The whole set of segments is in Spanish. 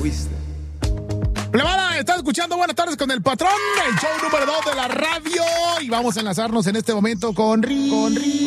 fuiste. Plebada, estás escuchando Buenas Tardes con el Patrón, el show número 2 de la radio. Y vamos a enlazarnos en este momento con Rigo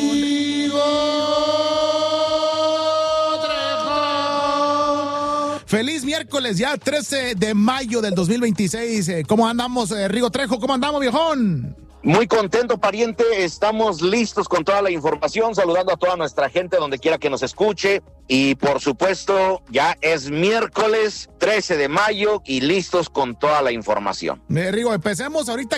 Trejo. Feliz miércoles, ya 13 de mayo del 2026. ¿Cómo andamos, Rigo Trejo? ¿Cómo andamos, viejón? Muy contento, pariente. Estamos listos con toda la información, saludando a toda nuestra gente donde quiera que nos escuche. Y por supuesto, ya es miércoles 13 de mayo y listos con toda la información. Rigo, empecemos ahorita.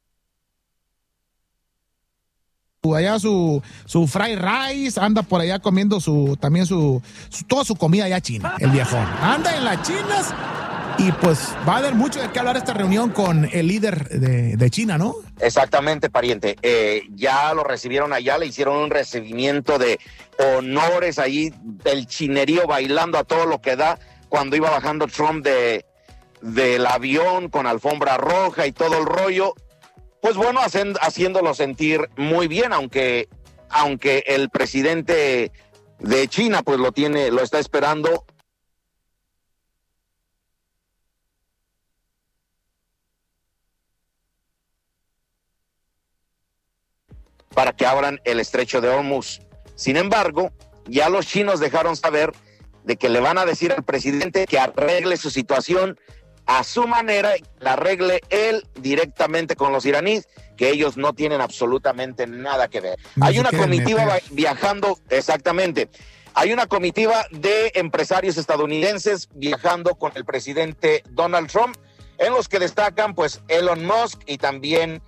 Allá su fried rice, anda por allá comiendo toda su comida allá china, el viejón. Anda en las chinas. Y pues va a haber mucho de qué hablar esta reunión con el líder de China, ¿no? Exactamente, pariente. Ya lo recibieron allá, le hicieron un recibimiento de honores ahí, del chinerío bailando a todo lo que da cuando iba bajando Trump del avión con alfombra roja y todo el rollo. Pues bueno, haciéndolo sentir muy bien, aunque el presidente de China pues lo está esperando. Para que abran el estrecho de Hormuz. Sin embargo, ya los chinos dejaron saber de que le van a decir al presidente que arregle su situación a su manera, la arregle él directamente con los iraníes, que ellos no tienen absolutamente nada que ver. Hay una comitiva viajando, exactamente, hay una comitiva de empresarios estadounidenses viajando con el presidente Donald Trump, en los que destacan pues Elon Musk y también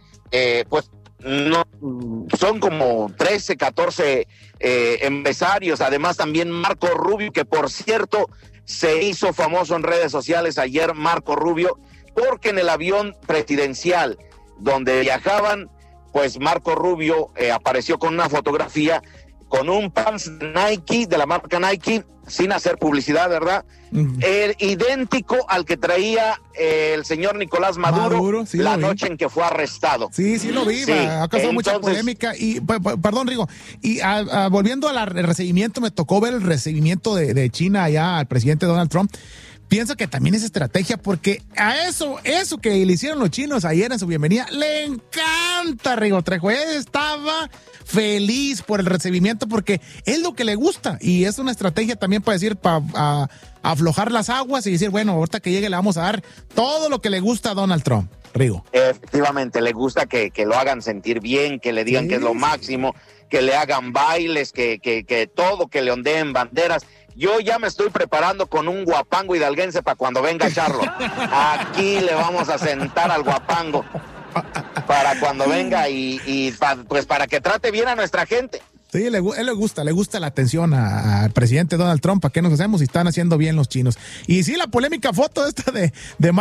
no, son como 13, 14 empresarios, además también Marco Rubio, que por cierto se hizo famoso en redes sociales ayer, Marco Rubio, porque en el avión presidencial donde viajaban, pues Marco Rubio apareció con una fotografía con un pants Nike, de la marca Nike, sin hacer publicidad, ¿verdad? Idéntico al que traía el señor Nicolás Maduro sí, la noche en que fue arrestado. Sí, lo vi, sí. Ha causado mucha polémica. Y, perdón, Rigo, y volviendo al recibimiento, me tocó ver el recibimiento de China allá al presidente Donald Trump. Pienso que también es estrategia, porque a eso que le hicieron los chinos ayer en su bienvenida, le encanta, Rigo Trejo. Él estaba feliz por el recibimiento porque es lo que le gusta, y es una estrategia también para decir, para aflojar las aguas y decir, bueno, ahorita que llegue le vamos a dar todo lo que le gusta a Donald Trump, Rigo. Efectivamente, le gusta que lo hagan sentir bien, que le digan que es lo máximo, que le hagan bailes, que todo, que le ondeen banderas. Yo ya me estoy preparando con un guapango hidalguense para cuando venga Charlo. Aquí le vamos a sentar al guapango para cuando venga y pues para que trate bien a nuestra gente. Sí, él le gusta la atención al presidente Donald Trump. ¿Para qué nos hacemos si están haciendo bien los chinos? Y sí, la polémica foto esta de